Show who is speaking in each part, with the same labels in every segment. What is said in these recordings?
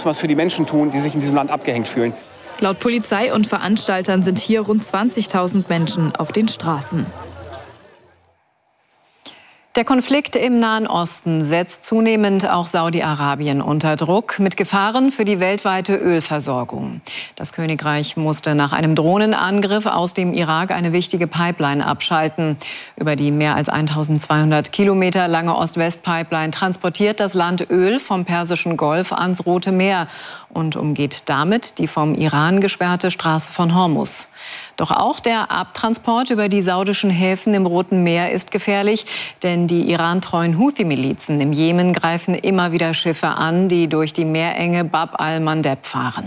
Speaker 1: müssen was für die Menschen tun, die sich in diesem Land abgehängt fühlen.
Speaker 2: Laut Polizei und Veranstaltern sind hier rund 20.000 Menschen auf den Straßen.
Speaker 3: Der Konflikt im Nahen Osten setzt zunehmend auch Saudi-Arabien unter Druck mit Gefahren für die weltweite Ölversorgung. Das Königreich musste nach einem Drohnenangriff aus dem Irak eine wichtige Pipeline abschalten. Über die mehr als 1200 Kilometer lange Ost-West-Pipeline transportiert das Land Öl vom Persischen Golf ans Rote Meer und umgeht damit die vom Iran gesperrte Straße von Hormuz. Doch auch der Abtransport über die saudischen Häfen im Roten Meer ist gefährlich, denn die irantreuen Houthi-Milizen im Jemen greifen immer wieder Schiffe an, die durch die Meerenge Bab al-Mandeb fahren.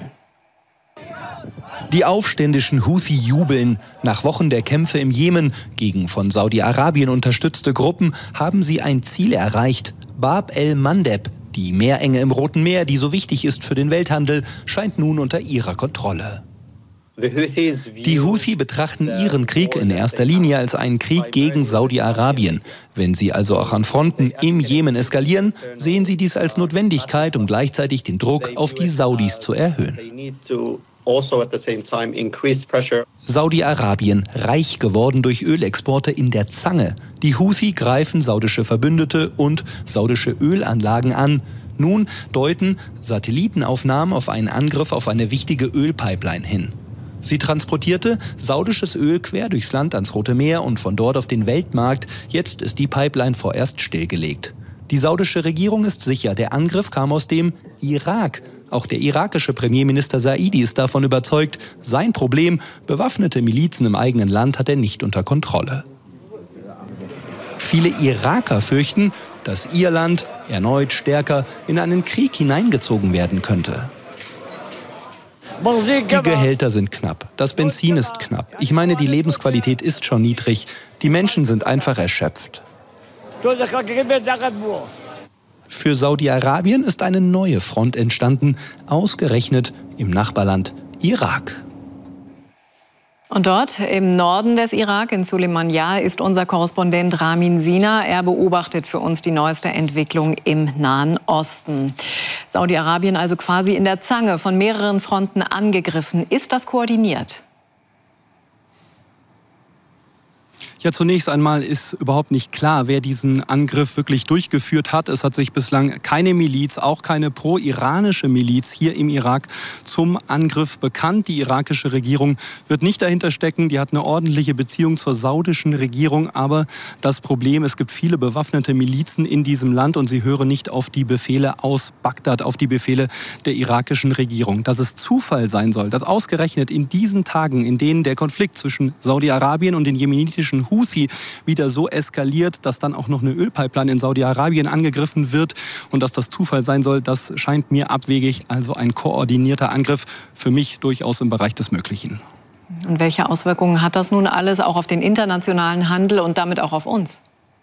Speaker 4: Die aufständischen Houthi jubeln. Nach Wochen der Kämpfe im Jemen gegen von Saudi-Arabien unterstützte Gruppen haben sie ein Ziel erreicht. Bab el-Mandeb, die Meerenge im Roten Meer, die so wichtig ist für den Welthandel, scheint nun unter ihrer Kontrolle. Die Houthi betrachten ihren Krieg in erster Linie als einen Krieg gegen Saudi-Arabien. Wenn sie also auch an Fronten im Jemen eskalieren, sehen sie dies als Notwendigkeit, um gleichzeitig den Druck auf die Saudis zu erhöhen. Saudi-Arabien, reich geworden durch Ölexporte, in der Zange. Die Houthi greifen saudische Verbündete und saudische Ölanlagen an. Nun deuten Satellitenaufnahmen auf einen Angriff auf eine wichtige Ölpipeline hin. Sie transportierte saudisches Öl quer durchs Land ans Rote Meer und von dort auf den Weltmarkt. Jetzt ist die Pipeline vorerst stillgelegt. Die saudische Regierung ist sicher, der Angriff kam aus dem Irak. Auch der irakische Premierminister Saidi ist davon überzeugt, sein Problem, bewaffnete Milizen im eigenen Land, hat er nicht unter Kontrolle. Viele Iraker fürchten, dass ihr Land erneut stärker in einen Krieg hineingezogen werden könnte. Die Gehälter sind knapp, das Benzin ist knapp. Ich meine, die Lebensqualität ist schon niedrig. Die Menschen sind einfach erschöpft. Für Saudi-Arabien ist eine neue Front entstanden, ausgerechnet im Nachbarland Irak.
Speaker 3: Und dort im Norden des Irak, in Sulaymaniyah, ist unser Korrespondent Ramin Sina. Er beobachtet für uns die neueste Entwicklung im Nahen Osten. Saudi-Arabien also quasi in der Zange, von mehreren Fronten angegriffen. Ist das koordiniert?
Speaker 5: Ja, zunächst einmal ist überhaupt nicht klar, wer diesen Angriff wirklich durchgeführt hat. Es hat sich bislang keine Miliz, auch keine pro-iranische Miliz hier im Irak zum Angriff bekannt. Die irakische Regierung wird nicht dahinter stecken. Die hat eine ordentliche Beziehung zur saudischen Regierung. Aber das Problem, es gibt viele bewaffnete Milizen in diesem Land und sie hören nicht auf die Befehle aus Bagdad, auf die Befehle der irakischen Regierung. Dass es Zufall sein soll, dass ausgerechnet in diesen Tagen, in denen der Konflikt zwischen Saudi-Arabien und den jemenitischen Houthi wieder so eskaliert, dass dann auch noch eine Ölpipeline in Saudi-Arabien angegriffen wird und dass das Zufall sein soll, das scheint mir abwegig. Also ein koordinierter Angriff, für mich durchaus im Bereich des Möglichen.
Speaker 3: Und welche Auswirkungen hat das nun alles auch auf den internationalen Handel und damit auch auf uns?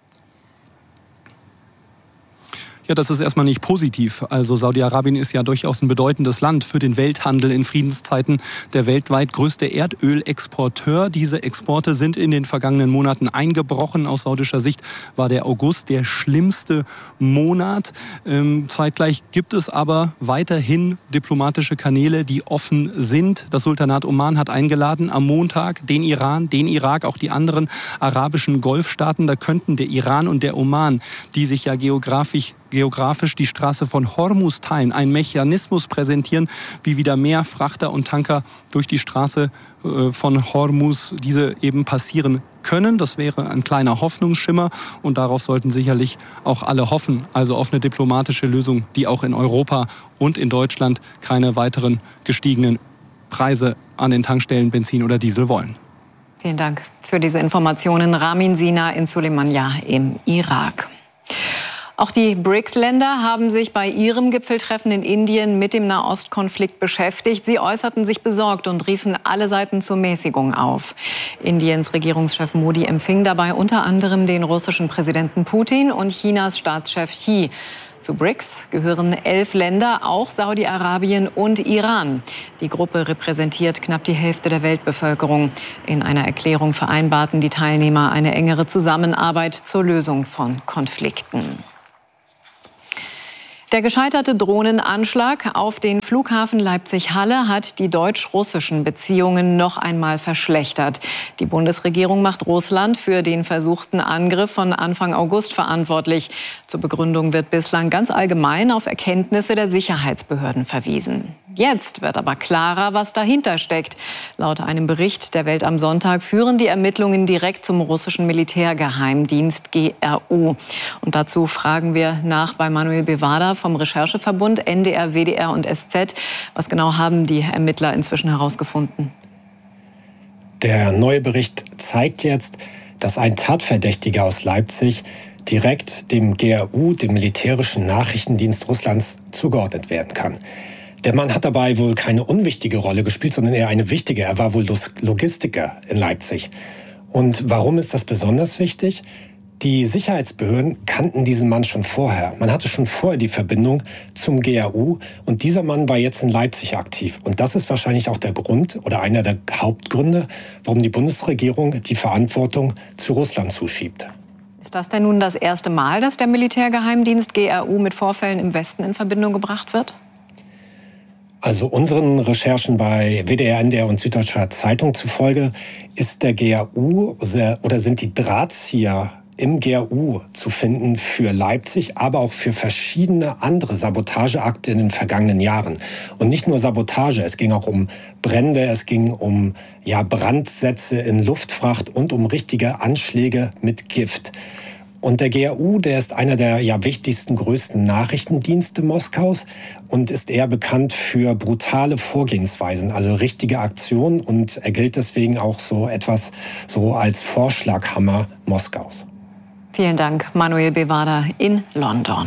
Speaker 5: Ja, das ist erstmal nicht positiv. Also Saudi-Arabien ist ja durchaus ein bedeutendes Land für den Welthandel in Friedenszeiten. Der weltweit größte Erdölexporteur. Diese Exporte sind in den vergangenen Monaten eingebrochen. Aus saudischer Sicht war der August der schlimmste Monat. Zeitgleich gibt es aber weiterhin diplomatische Kanäle, die offen sind. Das Sultanat Oman hat eingeladen am Montag den Iran, den Irak, auch die anderen arabischen Golfstaaten. Da könnten der Iran und der Oman, die sich ja geografisch die Straße von Hormuz teilen, einen Mechanismus präsentieren, wie wieder mehr Frachter und Tanker durch die Straße von Hormuz diese eben passieren können. Das wäre ein kleiner Hoffnungsschimmer und darauf sollten sicherlich auch alle hoffen. Also auf eine diplomatische Lösung, die auch in Europa und in Deutschland keine weiteren gestiegenen Preise an den Tankstellen Benzin oder Diesel wollen.
Speaker 3: Vielen Dank für diese Informationen. Ramin Sina in Sulaymaniyah im Irak. Auch die BRICS-Länder haben sich bei ihrem Gipfeltreffen in Indien mit dem Nahostkonflikt beschäftigt. Sie äußerten sich besorgt und riefen alle Seiten zur Mäßigung auf. Indiens Regierungschef Modi empfing dabei unter anderem den russischen Präsidenten Putin und Chinas Staatschef Xi. Zu BRICS gehören 11 Länder, auch Saudi-Arabien und Iran. Die Gruppe repräsentiert knapp die Hälfte der Weltbevölkerung. In einer Erklärung vereinbarten die Teilnehmer eine engere Zusammenarbeit zur Lösung von Konflikten. Der gescheiterte Drohnenanschlag auf den Flughafen Leipzig-Halle hat die deutsch-russischen Beziehungen noch einmal verschlechtert. Die Bundesregierung macht Russland für den versuchten Angriff von Anfang August verantwortlich. Zur Begründung wird bislang ganz allgemein auf Erkenntnisse der Sicherheitsbehörden verwiesen. Jetzt wird aber klarer, was dahinter steckt. Laut einem Bericht der Welt am Sonntag führen die Ermittlungen direkt zum russischen Militärgeheimdienst GRU. Und dazu fragen wir nach bei Manuel Bevada vom Rechercheverbund NDR, WDR und SZ. Was genau haben die Ermittler inzwischen herausgefunden?
Speaker 6: Der neue Bericht zeigt jetzt, dass ein Tatverdächtiger aus Leipzig direkt dem GRU, dem militärischen Nachrichtendienst Russlands, zugeordnet werden kann. Der Mann hat dabei wohl keine unwichtige Rolle gespielt, sondern eher eine wichtige. Er war wohl Logistiker in Leipzig. Und warum ist das besonders wichtig? Die Sicherheitsbehörden kannten diesen Mann schon vorher. Man hatte schon vorher die Verbindung zum GRU und dieser Mann war jetzt in Leipzig aktiv. Und das ist wahrscheinlich auch der Grund oder einer der Hauptgründe, warum die Bundesregierung die Verantwortung zu Russland zuschiebt.
Speaker 3: Ist das denn nun das erste Mal, dass der Militärgeheimdienst GRU mit Vorfällen im Westen in Verbindung gebracht wird?
Speaker 6: Also unseren Recherchen bei WDR, NDR und Süddeutscher Zeitung zufolge ist der GRU oder sind die Drahtzieher im GRU zu finden für Leipzig, aber auch für verschiedene andere Sabotageakte in den vergangenen Jahren. Und nicht nur Sabotage, es ging auch um Brände, es ging um Brandsätze in Luftfracht und um richtige Anschläge mit Gift. Und der GRU, der ist einer der wichtigsten, größten Nachrichtendienste Moskaus und ist eher bekannt für brutale Vorgehensweisen, also richtige Aktionen. Und er gilt deswegen auch so etwas so als Vorschlaghammer Moskaus.
Speaker 3: Vielen Dank, Manuel Bevada in London.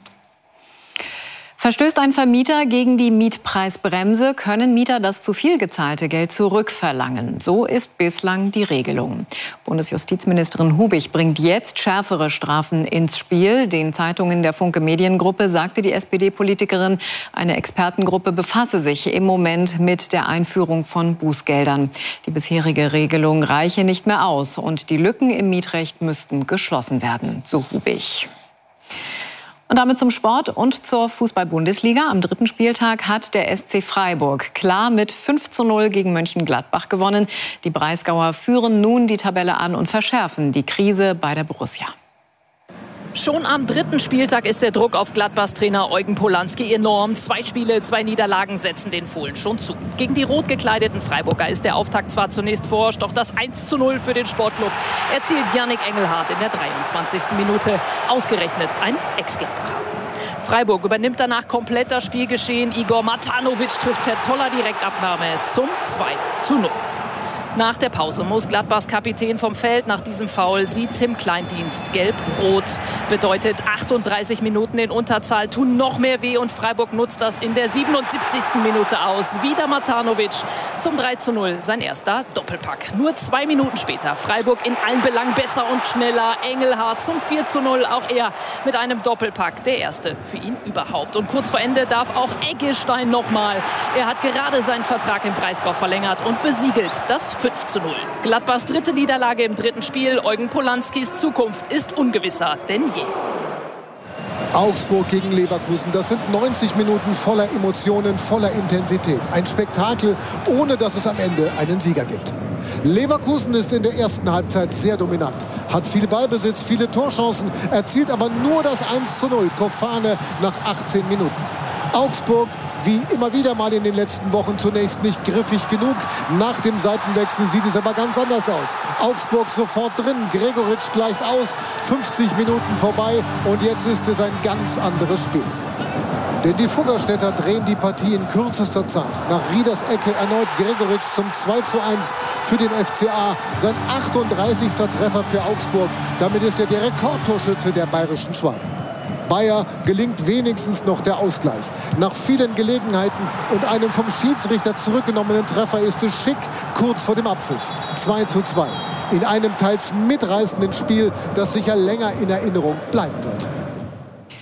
Speaker 3: Verstößt ein Vermieter gegen die Mietpreisbremse, können Mieter das zu viel gezahlte Geld zurückverlangen. So ist bislang die Regelung. Bundesjustizministerin Hubich bringt jetzt schärfere Strafen ins Spiel. Den Zeitungen der Funke Mediengruppe sagte die SPD-Politikerin, eine Expertengruppe befasse sich im Moment mit der Einführung von Bußgeldern. Die bisherige Regelung reiche nicht mehr aus und die Lücken im Mietrecht müssten geschlossen werden, so Hubich. Und damit zum Sport und zur Fußball-Bundesliga. Am 3. Spieltag hat der SC Freiburg klar mit 5:0 gegen Mönchengladbach gewonnen. Die Breisgauer führen nun die Tabelle an und verschärfen die Krise bei der Borussia.
Speaker 7: Schon am 3. Spieltag ist der Druck auf Gladbachs Trainer Eugen Polanski enorm. 2 Spiele, 2 Niederlagen setzen den Fohlen schon zu. Gegen die rot gekleideten Freiburger ist der Auftakt zwar zunächst forsch, doch das 1:0 für den Sportclub erzielt Yannick Engelhardt in der 23. Minute. Ausgerechnet ein Ex-Gladbacher. Freiburg übernimmt danach komplett das Spielgeschehen. Igor Matanovic trifft per toller Direktabnahme zum 2:0. Nach der Pause muss Gladbachs Kapitän vom Feld. Nach diesem Foul sieht Tim Kleindienst gelb-rot. Bedeutet 38 Minuten in Unterzahl tun noch mehr weh und Freiburg nutzt das in der 77. Minute aus. Wieder Matanovic zum 3:0, sein erster Doppelpack. Nur 2 Minuten später Freiburg in allen Belangen besser und schneller. Engelhardt zum 4:0, auch er mit einem Doppelpack. Der erste für ihn überhaupt. Und kurz vor Ende darf auch Eggestein nochmal. Er hat gerade seinen Vertrag im Breisgau verlängert und besiegelt das 5:0. Gladbachs 3. Niederlage im 3. Spiel. Eugen Polanskis Zukunft ist ungewisser denn je.
Speaker 8: Augsburg gegen Leverkusen, das sind 90 Minuten voller Emotionen, voller Intensität. Ein Spektakel, ohne dass es am Ende einen Sieger gibt. Leverkusen ist in der ersten Halbzeit sehr dominant, hat viel Ballbesitz, viele Torchancen, erzielt aber nur das 1:0, Kofane nach 18 Minuten. Augsburg, wie immer wieder mal in den letzten Wochen, zunächst nicht griffig genug. Nach dem Seitenwechsel sieht es aber ganz anders aus. Augsburg sofort drin, Gregoritsch gleicht aus, 50 Minuten vorbei und jetzt ist es ein ganz anderes Spiel. Denn die Fuggerstädter drehen die Partie in kürzester Zeit. Nach Rieders Ecke erneut Gregoritsch zum 2:1 für den FCA. Sein 38. Treffer für Augsburg. Damit ist er der Rekordtorschütze der bayerischen Schwaben. Bayer gelingt wenigstens noch der Ausgleich. Nach vielen Gelegenheiten und einem vom Schiedsrichter zurückgenommenen Treffer ist es Schick kurz vor dem Abpfiff. 2:2. In einem teils mitreißenden Spiel, das sicher länger in Erinnerung bleiben wird.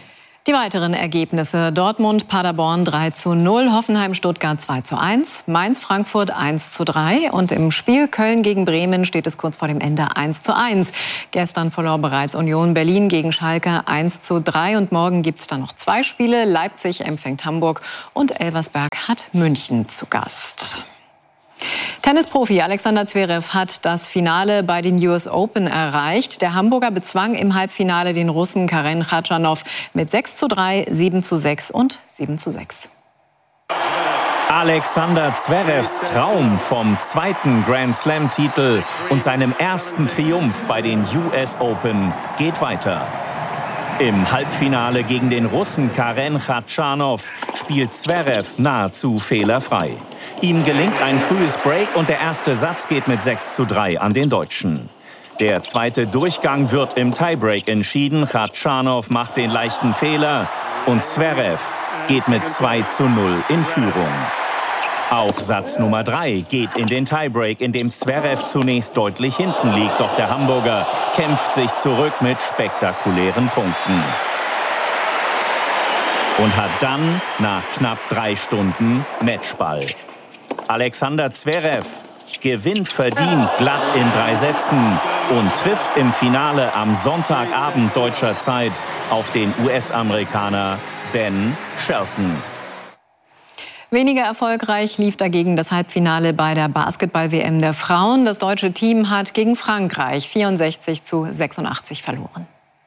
Speaker 3: Die weiteren Ergebnisse: Dortmund, Paderborn 3:0, Hoffenheim, Stuttgart 2:1, Mainz, Frankfurt 1:3 und im Spiel Köln gegen Bremen steht es kurz vor dem Ende 1:1. Gestern verlor bereits Union Berlin gegen Schalke 1:3 und morgen gibt es dann noch 2 Spiele. Leipzig empfängt Hamburg und Elversberg hat München zu Gast. Tennisprofi Alexander Zverev hat das Finale bei den US Open erreicht. Der Hamburger bezwang im Halbfinale den Russen Karen Khachanov mit 6:3, 7:6 und 7:6.
Speaker 9: Alexander Zverevs Traum vom 2. Grand-Slam-Titel und seinem ersten Triumph bei den US Open geht weiter. Im Halbfinale gegen den Russen Karen Khachanov spielt Zverev nahezu fehlerfrei. Ihm gelingt ein frühes Break und der erste Satz geht mit 6:3 an den Deutschen. Der zweite Durchgang wird im Tiebreak entschieden. Khachanov macht den leichten Fehler und Zverev geht mit 2:0 in Führung. Auch Satz Nummer 3 geht in den Tiebreak, in dem Zverev zunächst deutlich hinten liegt. Doch der Hamburger kämpft sich zurück mit spektakulären Punkten. Und hat dann nach knapp 3 Stunden Matchball. Alexander Zverev gewinnt verdient glatt in 3 Sätzen und trifft im Finale am Sonntagabend deutscher Zeit auf den US-Amerikaner Ben Shelton.
Speaker 3: Weniger erfolgreich lief dagegen das Halbfinale bei der Basketball-WM der Frauen. Das deutsche Team hat gegen Frankreich 64:86 verloren.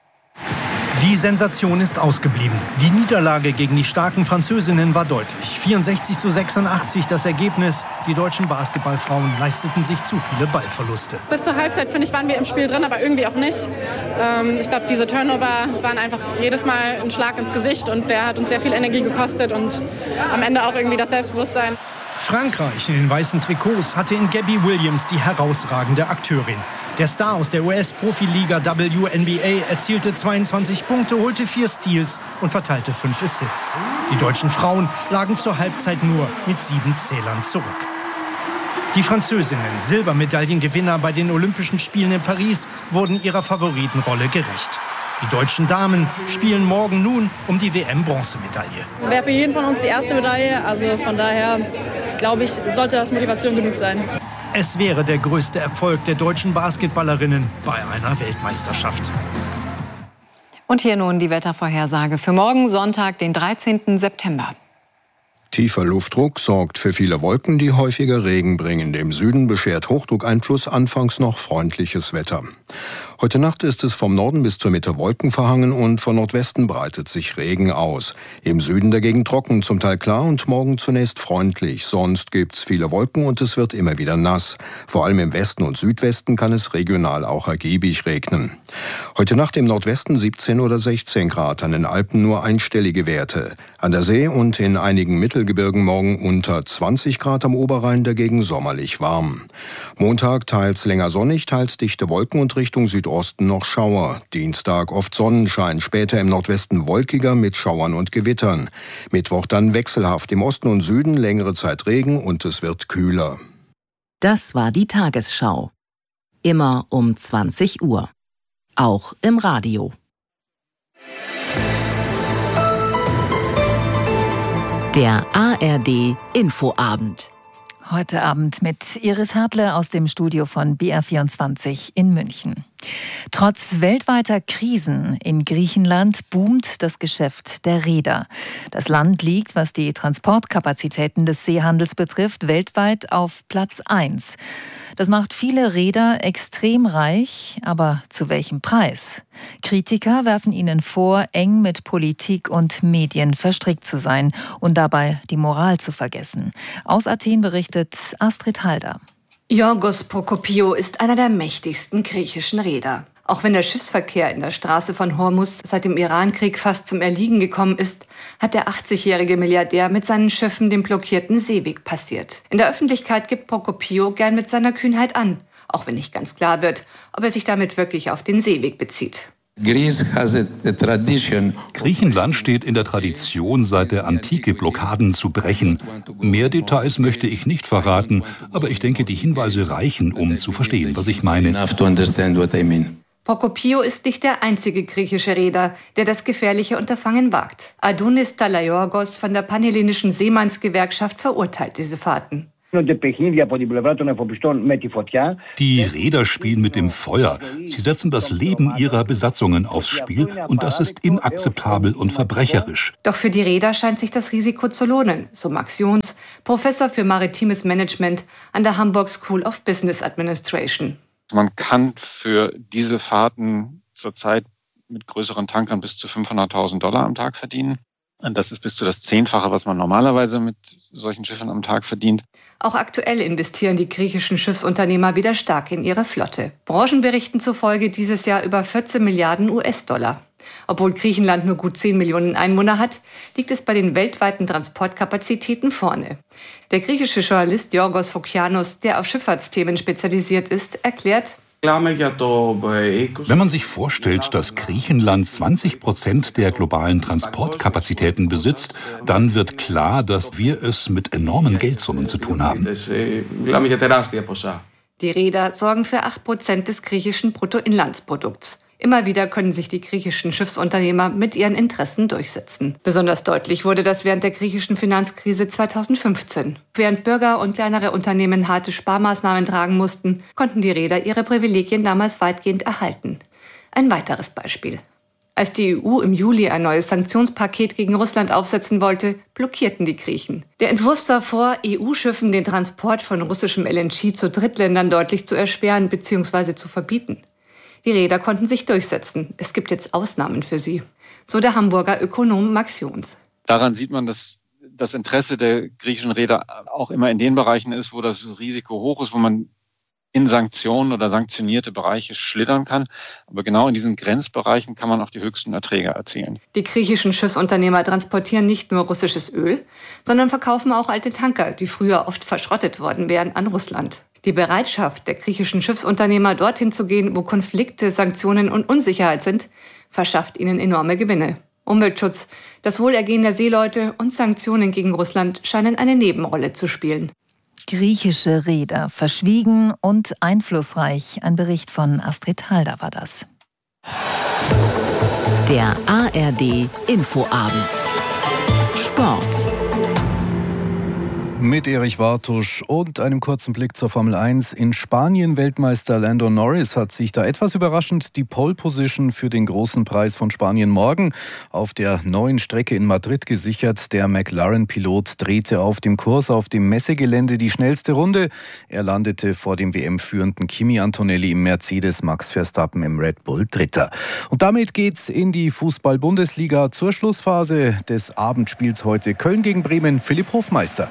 Speaker 10: Die Sensation ist ausgeblieben. Die Niederlage gegen die starken Französinnen war deutlich. 64:86 das Ergebnis. Die deutschen Basketballfrauen leisteten sich zu viele Ballverluste.
Speaker 11: Bis zur Halbzeit, finde ich, waren wir im Spiel drin, aber irgendwie auch nicht. Ich glaube, diese Turnover waren einfach jedes Mal ein Schlag ins Gesicht und der hat uns sehr viel Energie gekostet und am Ende auch irgendwie das Selbstbewusstsein.
Speaker 10: Frankreich in den weißen Trikots hatte in Gabby Williams die herausragende Akteurin. Der Star aus der US-Profiliga WNBA erzielte 22 Punkte, holte 4 Steals und verteilte 5 Assists. Die deutschen Frauen lagen zur Halbzeit nur mit 7 Zählern zurück. Die Französinnen, Silbermedaillengewinner bei den Olympischen Spielen in Paris, wurden ihrer Favoritenrolle gerecht. Die deutschen Damen spielen morgen nun um die WM-Bronzemedaille.
Speaker 12: Wäre für jeden von uns die erste Medaille, also von daher glaube ich, sollte das Motivation genug sein.
Speaker 10: Es wäre der größte Erfolg der deutschen Basketballerinnen bei einer Weltmeisterschaft.
Speaker 3: Und hier nun die Wettervorhersage für morgen Sonntag, den 13. September.
Speaker 13: Tiefer Luftdruck sorgt für viele Wolken, die häufiger Regen bringen. Dem Süden beschert Hochdruckeinfluss anfangs noch freundliches Wetter. Heute Nacht ist es vom Norden bis zur Mitte wolkenverhangen und von Nordwesten breitet sich Regen aus. Im Süden dagegen trocken, zum Teil klar und morgen zunächst freundlich. Sonst gibt's viele Wolken und es wird immer wieder nass. Vor allem im Westen und Südwesten kann es regional auch ergiebig regnen. Heute Nacht im Nordwesten 17 oder 16 Grad, an den Alpen nur einstellige Werte. An der See und in einigen Mittelgebirgen morgen unter 20 Grad, am Oberrhein dagegen sommerlich warm. Montag teils länger sonnig, teils dichte Wolken und Richtung Südosten noch Schauer. Dienstag oft Sonnenschein, später im Nordwesten wolkiger mit Schauern und Gewittern. Mittwoch dann wechselhaft, im Osten und Süden längere Zeit Regen und es wird kühler.
Speaker 14: Das war die Tagesschau. Immer um 20 Uhr. Auch im Radio. Der ARD Infoabend.
Speaker 15: Heute Abend mit Iris Hartle aus dem Studio von BR24 in München. Trotz weltweiter Krisen in Griechenland boomt das Geschäft der Reeder. Das Land liegt, was die Transportkapazitäten des Seehandels betrifft, weltweit auf Platz 1. Das macht viele Reeder extrem reich, aber zu welchem Preis? Kritiker werfen ihnen vor, eng mit Politik und Medien verstrickt zu sein und dabei die Moral zu vergessen. Aus Athen berichtet Astrid Halder.
Speaker 16: Yorgos Prokopio ist einer der mächtigsten griechischen Reeder. Auch wenn der Schiffsverkehr in der Straße von Hormuz seit dem Irankrieg fast zum Erliegen gekommen ist, hat der 80-jährige Milliardär mit seinen Schiffen den blockierten Seeweg passiert. In der Öffentlichkeit gibt Prokopio gern mit seiner Kühnheit an, auch wenn nicht ganz klar wird, ob er sich damit wirklich auf den Seeweg bezieht.
Speaker 17: Griechenland steht in der Tradition, seit der Antike Blockaden zu brechen. Mehr Details möchte ich nicht verraten, aber ich denke, die Hinweise reichen, um zu verstehen, was ich meine.
Speaker 16: Prokopio ist nicht der einzige griechische Reeder, der das gefährliche Unterfangen wagt. Adonis Talayorgos von der Panhellenischen Seemannsgewerkschaft verurteilt diese Fahrten.
Speaker 17: Die Reeder spielen mit dem Feuer. Sie setzen das Leben ihrer Besatzungen aufs Spiel und das ist inakzeptabel und verbrecherisch.
Speaker 16: Doch für die Reeder scheint sich das Risiko zu lohnen, so Max Jons, Professor für maritimes Management an der Hamburg School of Business Administration.
Speaker 18: Man kann für diese Fahrten zurzeit mit größeren Tankern bis zu $500.000 am Tag verdienen. Und das ist bis zu das 10-fache, was man normalerweise mit solchen Schiffen am Tag verdient.
Speaker 16: Auch aktuell investieren die griechischen Schiffsunternehmer wieder stark in ihre Flotte. Branchenberichten zufolge dieses Jahr über 14 Milliarden US-Dollar. Obwohl Griechenland nur gut 10 Millionen Einwohner hat, liegt es bei den weltweiten Transportkapazitäten vorne. Der griechische Journalist Yorgos Fokianos, der auf Schifffahrtsthemen spezialisiert ist, erklärt:
Speaker 17: Wenn man sich vorstellt, dass Griechenland 20% der globalen Transportkapazitäten besitzt, dann wird klar, dass wir es mit enormen Geldsummen zu tun haben.
Speaker 16: Die Reeder sorgen für 8% des griechischen Bruttoinlandsprodukts. Immer wieder können sich die griechischen Schiffsunternehmer mit ihren Interessen durchsetzen. Besonders deutlich wurde das während der griechischen Finanzkrise 2015. Während Bürger und kleinere Unternehmen harte Sparmaßnahmen tragen mussten, konnten die Reeder ihre Privilegien damals weitgehend erhalten. Ein weiteres Beispiel. Als die EU im Juli ein neues Sanktionspaket gegen Russland aufsetzen wollte, blockierten die Griechen. Der Entwurf sah vor, EU-Schiffen den Transport von russischem LNG zu Drittländern deutlich zu erschweren bzw. zu verbieten. Die Reeder konnten sich durchsetzen. Es gibt jetzt Ausnahmen für sie. So der Hamburger Ökonom Max Jons.
Speaker 18: Daran sieht man, dass das Interesse der griechischen Reeder auch immer in den Bereichen ist, wo das Risiko hoch ist, wo man in Sanktionen oder sanktionierte Bereiche schlittern kann. Aber genau in diesen Grenzbereichen kann man auch die höchsten Erträge erzielen.
Speaker 16: Die griechischen Schiffsunternehmer transportieren nicht nur russisches Öl, sondern verkaufen auch alte Tanker, die früher oft verschrottet worden wären, an Russland. Die Bereitschaft der griechischen Schiffsunternehmer, dorthin zu gehen, wo Konflikte, Sanktionen und Unsicherheit sind, verschafft ihnen enorme Gewinne. Umweltschutz, das Wohlergehen der Seeleute und Sanktionen gegen Russland scheinen eine Nebenrolle zu spielen.
Speaker 15: Griechische Reeder, verschwiegen und einflussreich. Ein Bericht von Astrid Halder war das.
Speaker 14: Der ARD Infoabend. Sport.
Speaker 19: Mit Erich Wartusch und einem kurzen Blick zur Formel 1. In Spanien Weltmeister Lando Norris hat sich da etwas überraschend die Pole-Position für den großen Preis von Spanien morgen auf der neuen Strecke in Madrid gesichert. Der McLaren-Pilot drehte auf dem Kurs auf dem Messegelände die schnellste Runde. Er landete vor dem WM-führenden Kimi Antonelli im Mercedes, Max Verstappen im Red Bull Dritter. Und damit geht's in die Fußball-Bundesliga zur Schlussphase des Abendspiels heute. Köln gegen Bremen, Philipp Hofmeister.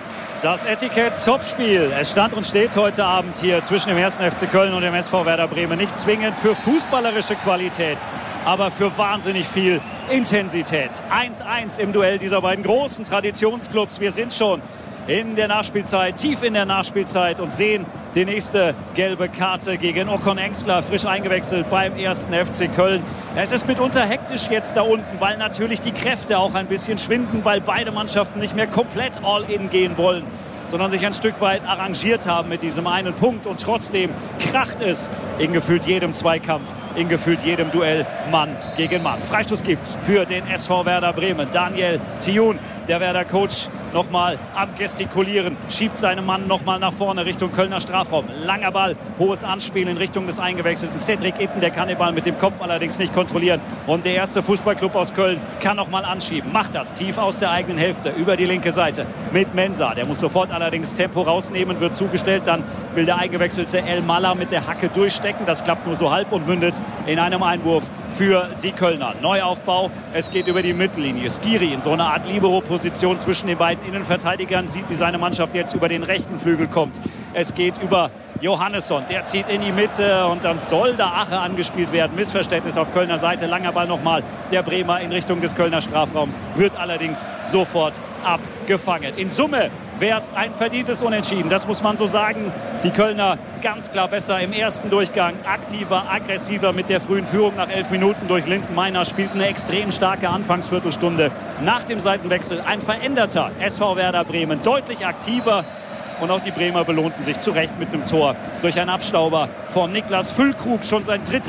Speaker 20: Das Etikett-Topspiel. Es stand und steht heute Abend hier zwischen dem 1. FC Köln und dem SV Werder Bremen. Nicht zwingend für fußballerische Qualität, aber für wahnsinnig viel Intensität. 1-1 im Duell dieser beiden großen Traditionsclubs. Wir sind schon in der Nachspielzeit, tief in der Nachspielzeit und sehen die nächste gelbe Karte gegen Ocon Engstler, frisch eingewechselt beim 1. FC Köln. Es ist mitunter hektisch jetzt da unten, weil natürlich die Kräfte auch ein bisschen schwinden, weil beide Mannschaften nicht mehr komplett all-in gehen wollen, sondern sich ein Stück weit arrangiert haben mit diesem einen Punkt. Und trotzdem kracht es in gefühlt jedem Zweikampf, in gefühlt jedem Duell Mann gegen Mann. Freistoß gibt's für den SV Werder Bremen. Daniel Thioun, der Werder-Coach, nochmal am Gestikulieren, schiebt seinen Mann nochmal nach vorne Richtung Kölner Strafraum. Langer Ball, hohes Anspiel in Richtung des eingewechselten Cedric Itten. Der kann den Ball mit dem Kopf allerdings nicht kontrollieren. Und der erste Fußballclub aus Köln kann nochmal anschieben. Macht das tief aus der eigenen Hälfte über die linke Seite mit Mensah. Der muss sofort allerdings Tempo rausnehmen, wird zugestellt. Dann will der eingewechselte El Mala mit der Hacke durchstecken. Das klappt nur so halb und mündet in einem Einwurf für die Kölner. Neuaufbau, es geht über die Mittellinie. Skiri in so einer Art Libero-Position zwischen den beiden Innenverteidigern, sieht, wie seine Mannschaft jetzt über den rechten Flügel kommt. Es geht über Johannesson, der zieht in die Mitte und dann soll da Ache angespielt werden. Missverständnis auf Kölner Seite. Langer Ball nochmal der Bremer in Richtung des Kölner Strafraums, wird allerdings sofort abgefangen. In Summe wäre es ein verdientes Unentschieden, das muss man so sagen. Die Kölner ganz klar besser im ersten Durchgang, aktiver, aggressiver mit der frühen Führung nach 11 Minuten durch Lindenmeiner, spielt eine extrem starke Anfangsviertelstunde. Nach dem Seitenwechsel ein veränderter SV Werder Bremen, deutlich aktiver. Und auch die Bremer belohnten sich zu Recht mit einem Tor durch einen Abstauber von Niklas Füllkrug. Schon sein dritter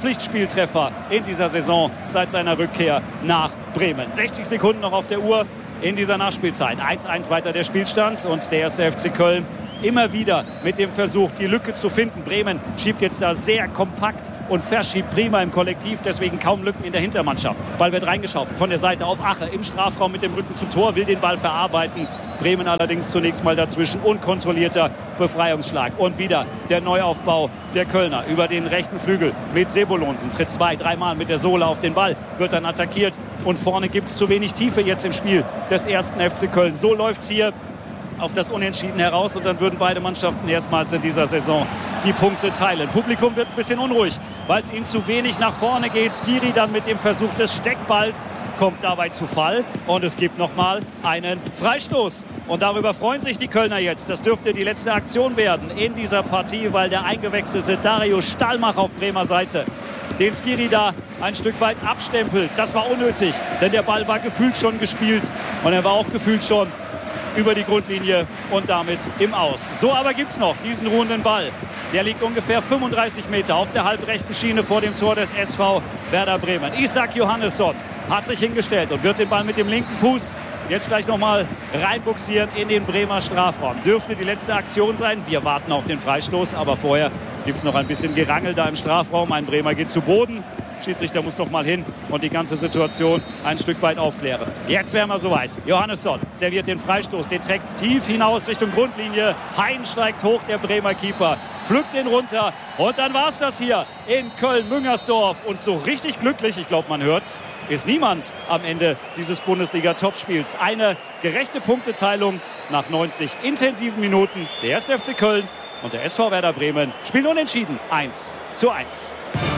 Speaker 20: Pflichtspieltreffer in dieser Saison seit seiner Rückkehr nach Bremen. 60 Sekunden noch auf der Uhr in dieser Nachspielzeit. 1:1 weiter der Spielstand und der 1. FC Köln immer wieder mit dem Versuch, die Lücke zu finden. Bremen schiebt jetzt da sehr kompakt und verschiebt prima im Kollektiv, deswegen kaum Lücken in der Hintermannschaft. Ball wird reingeschaufelt von der Seite auf Ache im Strafraum mit dem Rücken zum Tor, will den Ball verarbeiten. Bremen allerdings zunächst mal dazwischen, unkontrollierter Befreiungsschlag. Und wieder der Neuaufbau der Kölner über den rechten Flügel mit Sebolonsen. Tritt 2-3 Mal mit der Sohle auf den Ball, wird dann attackiert und vorne gibt es zu wenig Tiefe jetzt im Spiel des 1. FC Köln. So läuft es hier auf das Unentschieden heraus und dann würden beide Mannschaften erstmals in dieser Saison die Punkte teilen. Publikum wird ein bisschen unruhig, weil es ihnen zu wenig nach vorne geht. Skiri dann mit dem Versuch des Steckballs kommt dabei zu Fall und es gibt nochmal einen Freistoß. Und darüber freuen sich die Kölner jetzt. Das dürfte die letzte Aktion werden in dieser Partie, weil der eingewechselte Dario Stallmach auf Bremer Seite den Skiri da ein Stück weit abstempelt. Das war unnötig, denn der Ball war gefühlt schon gespielt und er war auch gefühlt schon über die Grundlinie und damit im Aus. So aber gibt es noch diesen ruhenden Ball. Der liegt ungefähr 35 Meter auf der halbrechten Schiene vor dem Tor des SV Werder Bremen. Isaac Johannesson hat sich hingestellt und wird den Ball mit dem linken Fuß jetzt gleich nochmal reinbuxieren in den Bremer Strafraum. Dürfte die letzte Aktion sein. Wir warten auf den Freistoß, aber vorher gibt es noch ein bisschen Gerangel da im Strafraum. Ein Bremer geht zu Boden. Schiedsrichter muss noch mal hin und die ganze Situation ein Stück weit aufklären. Jetzt wären wir soweit. Johannesson serviert den Freistoß, den trägt tief hinaus Richtung Grundlinie. Hein steigt hoch, der Bremer Keeper, pflückt den runter und dann war's das hier in Köln-Müngersdorf. Und so richtig glücklich, ich glaube, man hört's, ist niemand am Ende dieses Bundesliga-Topspiels. Eine gerechte Punkteteilung nach 90 intensiven Minuten. Der 1. FC Köln und der SV Werder Bremen spielen unentschieden 1:1.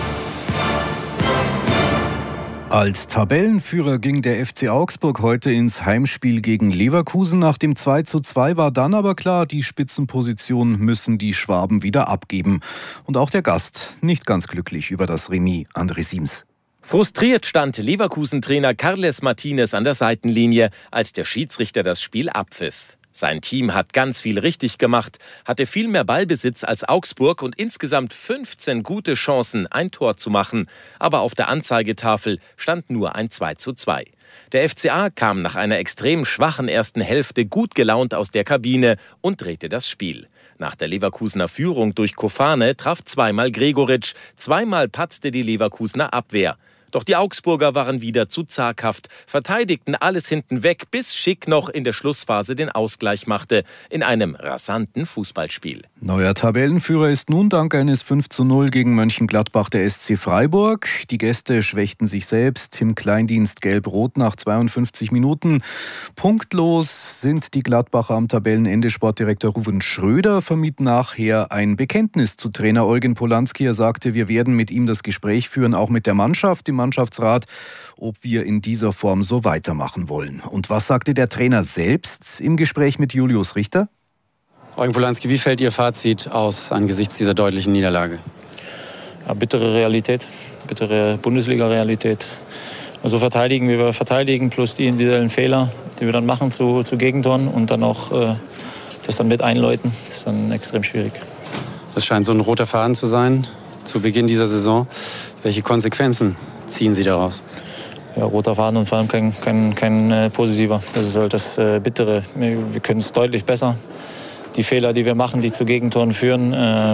Speaker 19: Als Tabellenführer ging der FC Augsburg heute ins Heimspiel gegen Leverkusen. Nach dem 2:2 war dann aber klar, die Spitzenposition müssen die Schwaben wieder abgeben. Und auch der Gast nicht ganz glücklich über das Remis. André Siems.
Speaker 21: Frustriert stand Leverkusen-Trainer Carles Martinez an der Seitenlinie, als der Schiedsrichter das Spiel abpfiff. Sein Team hat ganz viel richtig gemacht, hatte viel mehr Ballbesitz als Augsburg und insgesamt 15 gute Chancen, ein Tor zu machen. Aber auf der Anzeigetafel stand nur ein 2:2. Der FCA kam nach einer extrem schwachen ersten Hälfte gut gelaunt aus der Kabine und drehte das Spiel. Nach der Leverkusener Führung durch Kofane traf zweimal Gregoritsch, zweimal patzte die Leverkusener Abwehr. Doch die Augsburger waren wieder zu zaghaft, verteidigten alles hinten weg, bis Schick noch in der Schlussphase den Ausgleich machte, in einem rasanten Fußballspiel.
Speaker 19: Neuer Tabellenführer ist nun dank eines 5:0 gegen Mönchengladbach der SC Freiburg. Die Gäste schwächten sich selbst im Kleindienst Gelb-Rot nach 52 Minuten. Punktlos sind die Gladbacher am Tabellenende. Sportdirektor Ruven Schröder vermied nachher ein Bekenntnis zu Trainer Eugen Polanski. Er sagte, wir werden mit ihm das Gespräch führen, auch mit der Mannschaft, im Mannschaftsrat, ob wir in dieser Form so weitermachen wollen. Und was sagte der Trainer selbst im Gespräch mit Julius Richter?
Speaker 22: Eugen Polanski, wie fällt Ihr Fazit aus angesichts dieser deutlichen Niederlage?
Speaker 23: Ja, bittere Realität, bittere Bundesliga-Realität. Also verteidigen, wie wir verteidigen, plus die individuellen Fehler, die wir dann machen zu Gegentoren und dann auch das dann mit einläuten, ist dann extrem schwierig.
Speaker 22: Das scheint so ein roter Faden zu sein zu Beginn dieser Saison. Welche Konsequenzen ziehen Sie daraus?
Speaker 23: Ja, roter Faden und vor allem kein positiver. Das ist halt das Bittere. Wir können es deutlich besser. Die Fehler, die wir machen, die zu Gegentoren führen,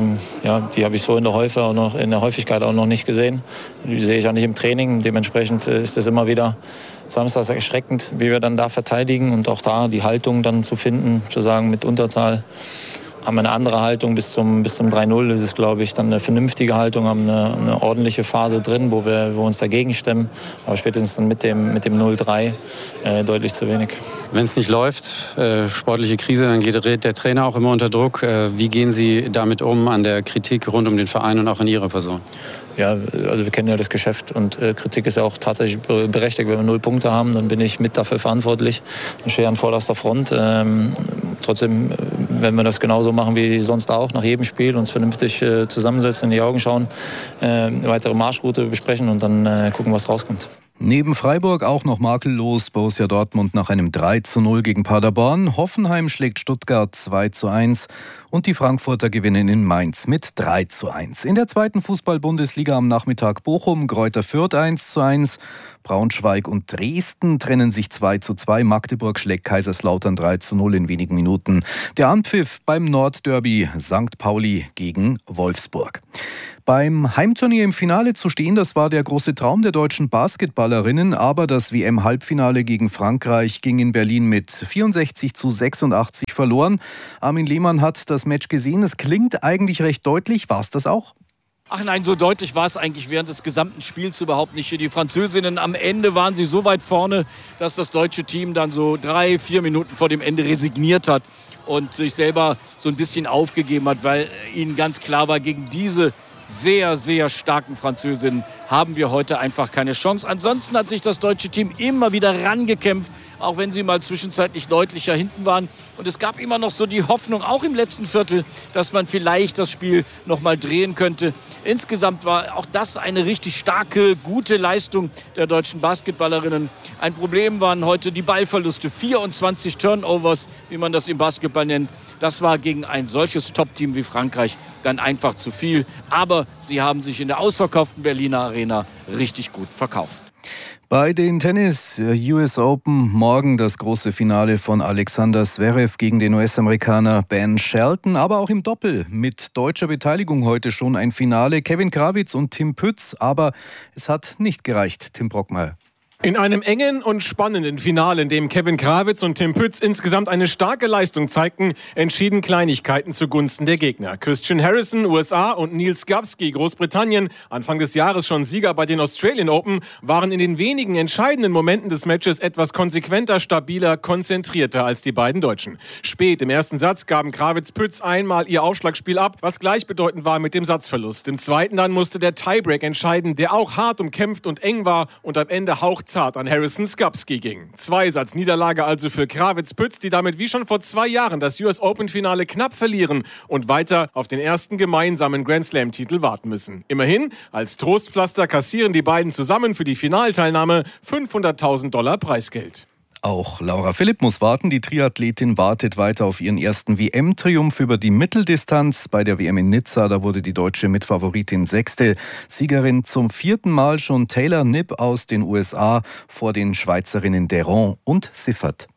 Speaker 23: die habe ich so in der Häufigkeit auch noch nicht gesehen. Die sehe ich auch nicht im Training. Dementsprechend ist es immer wieder samstags erschreckend, wie wir dann da verteidigen und auch da die Haltung dann zu finden, zu sagen, mit Unterzahl haben wir eine andere Haltung bis zum 3:0. Das ist, glaube ich, dann eine vernünftige Haltung, haben eine ordentliche Phase drin, wo wir uns dagegen stemmen. Aber spätestens dann mit dem 0:3 deutlich zu wenig.
Speaker 22: Wenn es nicht läuft, sportliche Krise, dann geht der Trainer auch immer unter Druck. Wie gehen Sie damit um, an der Kritik rund um den Verein und auch in Ihrer Person?
Speaker 23: Ja, also wir kennen ja das Geschäft und Kritik ist ja auch tatsächlich berechtigt. Wenn wir 0 Punkte haben, dann bin ich mit dafür verantwortlich und stehe an vorderster Front. Trotzdem, wenn wir das genauso machen wie sonst auch, nach jedem Spiel uns vernünftig zusammensetzen, in die Augen schauen, eine weitere Marschroute besprechen und dann gucken, was rauskommt.
Speaker 19: Neben Freiburg auch noch makellos Borussia Dortmund nach einem 3:0 gegen Paderborn. Hoffenheim schlägt Stuttgart 2:1 und die Frankfurter gewinnen in Mainz mit 3:1. In der zweiten Fußball-Bundesliga am Nachmittag Bochum, Greuther Fürth 1:1. Braunschweig und Dresden trennen sich 2:2. Magdeburg schlägt Kaiserslautern 3:0 in wenigen Minuten. Der Anpfiff beim Nordderby St. Pauli gegen Wolfsburg. Beim Heimturnier im Finale zu stehen, das war der große Traum der deutschen Basketballerinnen, aber das WM-Halbfinale gegen Frankreich ging in Berlin mit 64:86 verloren. Armin Lehmann hat das Match gesehen. Es klingt eigentlich recht deutlich. War es das auch?
Speaker 1: Ach nein, so deutlich war es eigentlich während des gesamten Spiels überhaupt nicht. Die Französinnen am Ende waren sie so weit vorne, dass das deutsche Team dann so 3-4 Minuten vor dem Ende resigniert hat und sich selber so ein bisschen aufgegeben hat, weil ihnen ganz klar war, gegen diese sehr, sehr starken Französinnen haben wir heute einfach keine Chance. Ansonsten hat sich das deutsche Team immer wieder rangekämpft, auch wenn sie mal zwischenzeitlich deutlicher hinten waren. Und es gab immer noch so die Hoffnung, auch im letzten Viertel, dass man vielleicht das Spiel noch mal drehen könnte. Insgesamt war auch das eine richtig starke, gute Leistung der deutschen Basketballerinnen. Ein Problem waren heute die Ballverluste. 24 Turnovers, wie man das im Basketball nennt. Das war gegen ein solches Top-Team wie Frankreich dann einfach zu viel. Aber sie haben sich in der ausverkauften Berliner Arena richtig gut verkauft.
Speaker 19: Bei den Tennis US Open morgen das große Finale von Alexander Zverev gegen den US-Amerikaner Ben Shelton, aber auch im Doppel mit deutscher Beteiligung heute schon ein Finale. Kevin Krawitz und Tim Pütz, aber es hat nicht gereicht, Tim Brockmeier.
Speaker 2: In einem engen und spannenden Finale, in dem Kevin Krawitz und Tim Pütz insgesamt eine starke Leistung zeigten, entschieden Kleinigkeiten zugunsten der Gegner. Christian Harrison, USA, und Niels Gabski, Großbritannien, Anfang des Jahres schon Sieger bei den Australian Open, waren in den wenigen entscheidenden Momenten des Matches etwas konsequenter, stabiler, konzentrierter als die beiden Deutschen. Spät im ersten Satz gaben Krawitz-Pütz einmal ihr Aufschlagspiel ab, was gleichbedeutend war mit dem Satzverlust. Im zweiten dann musste der Tiebreak entscheiden, der auch hart umkämpft und eng war und am Ende hauchzart an Harrison Skapski ging. 2-Satz-Niederlage also für Krawitz-Pütz, die damit wie schon vor 2 Jahren das US Open-Finale knapp verlieren und weiter auf den ersten gemeinsamen Grand-Slam-Titel warten müssen. Immerhin, als Trostpflaster kassieren die beiden zusammen für die Finalteilnahme $500.000 Preisgeld.
Speaker 19: Auch Laura Philipp muss warten. Die Triathletin wartet weiter auf ihren ersten WM-Triumph über die Mitteldistanz. Bei der WM in Nizza, da wurde die deutsche Mitfavoritin 6. Siegerin zum 4. Mal schon Taylor Knibb aus den USA vor den Schweizerinnen Deron und Siffert.